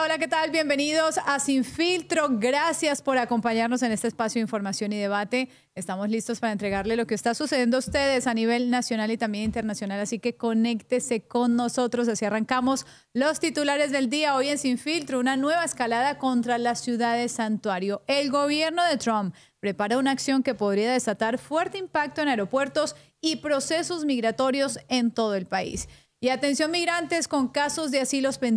Hola, ¿qué tal? Bienvenidos a Sin Filtro. Gracias por acompañarnos en este espacio de información y debate. Estamos listos para entregarle lo que está sucediendo a ustedes a nivel nacional y también internacional, así que conéctese con nosotros. Así arrancamos los titulares del día. Hoy en Sin Filtro, una nueva escalada contra la ciudad de Santuario. El gobierno de Trump prepara una acción que podría desatar fuerte impacto en aeropuertos y procesos migratorios en todo el país. Y atención migrantes con casos de asilos pendientes.